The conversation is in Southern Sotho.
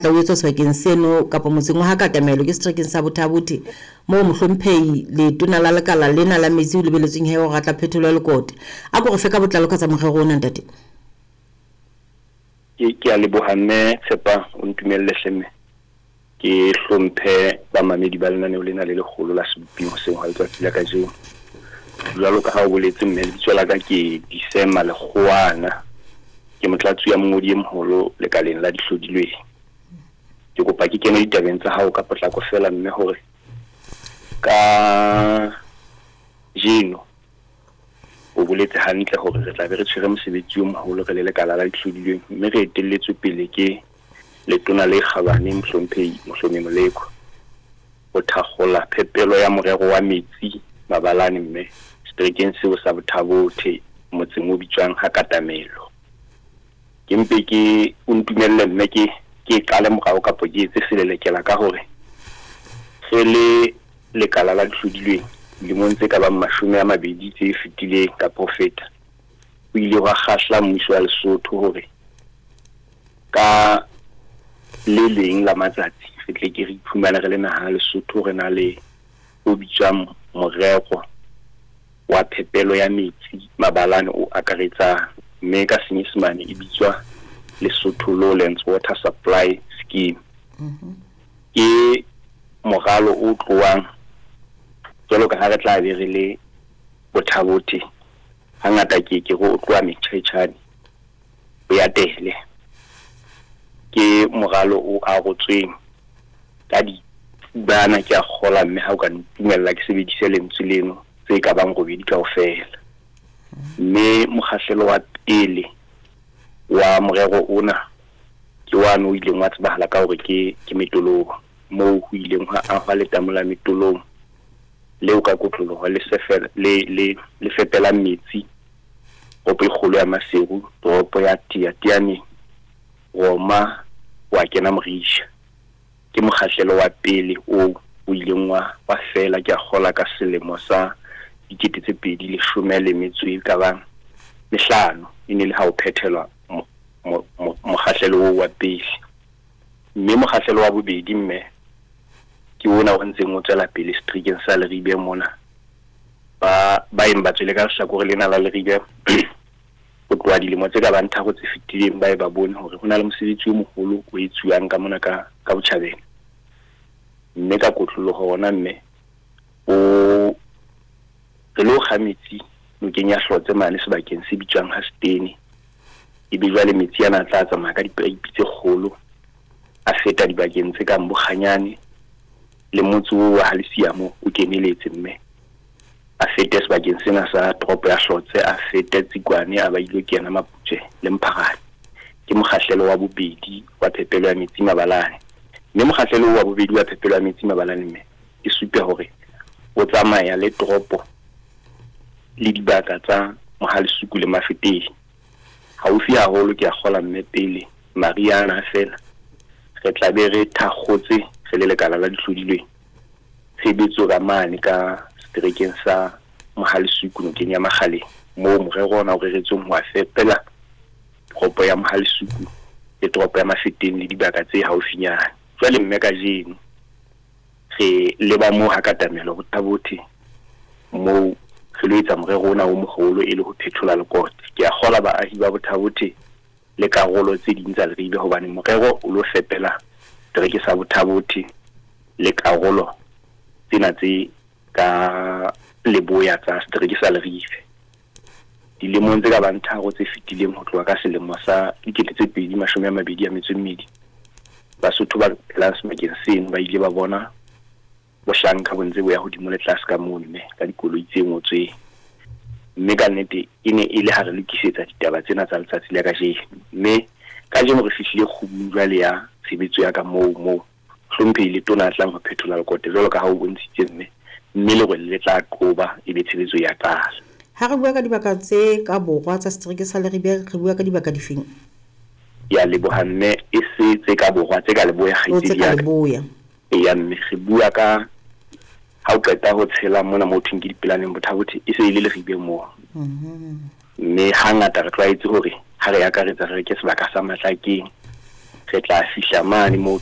tla o etswa sebakeng seno kapa motseng wa Katamelo ke seterekeng sa Bothabothe moo mohlomphehi le tona la lekala lena la metsi o lebeletsweng he o ratla phetolo ya lekote a go fe ka botlalo ka tsa morero ona ntate. Ke a lebohanne Tshepa o ntumelle hlemme ke hlomphe ba mamedi ba lenaneo lena le legolo la seboping seng ha letsatsi la kajeno jwalo ka ha o boletse mme le tswela ka ke December le Kgoana ke motlatsi ya mongodi e moholo lekaleng la dihlodilwe ke kopa ke kene ditabeng tsa hao ka potlako fela mme hore ka jeno o boletse hantle hore re tla be re tshwere mosebetsi o moholo re le lekala la dihlodilwe mme re etelletswe pele ke letona le Kgabane Mohlomphehi Moleko o thakgola phepelo ya morero wa metsi Mabalane mme seterekeng seo sa Bothabothe motseng o bitswang ha Katamelo ke mpe ke o ntumelle mme ke qale morao ka pojetse selelekela ka hore re le lekala la dihlodilwe limong tse ka bang 20 tse fetileng ka profeta o ile wa khahla mmuso wa Lesotho hore ka le leng la matsatsi re tle ke re iphumana re le naha Lesotho re na le o bitswang morero wa phepelo ya metsi Mabalane o akaretsa mme ka Senyesemane e bitswa Lesotho Lowlands Water Supply Scheme ke moralo o tloang jwalo ka ha re tla be re le Bothabothe hangata ke go tloa Mechechane o ya Tele ke moralo o arotsweng ka di bana ke a kgola mme ha o ka ntumella ke sebedise lentswe leno tse ka bang go bedi kaofela mme mokgahlelo wa pele wa morero ona ke wana o ileng wa tsebahala ka hore ke metologo moo ho ileng ha a le tamola metolong leo ka kotloloho le fepela metsi go pe kgolo ya Maseru toropo ya Tiane Roma wa kena Morisha ke mokgahlelo wa pele o ileng wa fela ke a kgola ka selemo sa 2015 ka bang mehlano ine le ha o phethelwa mokgahlelo wa pele mme mokgahlelo wa bobedi mme ke ona o ntseng o tsela pele seterekeng sa Leribe mona ba emba tswele ka hlakore lena la Leribe o tloa dilemo tse ka bang tharo tse fetileng ba e ba bone hore hona le mosebetsi o moholo o etsuwang ka mona ka Botjhabela mme ka kotloloho hona mme o re lo khametsi no kenya hlotse mane sebakeng se bitswang Hasteni e be jwale metsi ana tla tsamaya ka dipeipi tse kgolo a feta dibakeng tse kang Bokganyane le motse wa Halisiamo o keneletse mme a fete sebakeng sena sa toropo ya Hlotse a fete Tsikwane a ba ilo kena Maputse le Mpharane ke mokgahlelo wa bobedi wa phepelo ya metsi Mabalane mme mokgahlelo wa bobedi wa phepelo ya metsi Mabalane mme ke supe hore o tsamaya le toropo le dibaka tsa Mohalesuku le Mafetehi haufi haholo ke a kgola mme pele Mariana fela re tla be re thakgotse re le lekala la dihlodilwe tshebetso ka mane ka seterekeng sa Mohalesuku no kenya Magale moo morero ona o reretsweng ho fepela toropo ya Mohalesuku le toropo ya Mafeteng le dibaka tse haufinyana jwale mme ka jeno re leba mo ha Katamelo Bothabothe moo re lo etsa morero ona o mogolo e le ho phethola lekote ke a kgola baahi ba Bothabothe le karolo tse ding tsa Leribe hobane morero o lo fepela tereke sa Bothabothe le karolo tsena tse ka leboya tsa setereke sa Leribe dilemong tse ka bang tharo tse fetileng ho tloha ka selemo sa 2022 Basotho ba phela sebakeng seno ba ile ba bona boshanka bontse bo ya hodimo le tlase ka moo mme ka dikoloi tse ngotsweng mme ka nnete e ne e le ha re lokisetsa ditaba tsena tsa letsatsi la kajeno mme ka jeno re fihlile khumung jwale ya tshebetso ya ka moo Hlomphehi le tona a tlang ho phethola lekote jwalo ka ha o bontshitse mme le gore le tla qoba e be tshebetso ya qala ha re bua ka dibaka tse ka borwa tsa setereke sa Leribe re bua ka dibaka difeng ya lebohanne e se tse ka borwa tse ka leboya kgaitsedi ya mme re bua ka ha o qeta ho tshela mona mo thweng ke dipelaneng Bothabothe e se ile Leribe moo mme hangata re tlwaetse hore ha re akaretsa re ke sebaka sa Matlakeng re tla fihla mane mo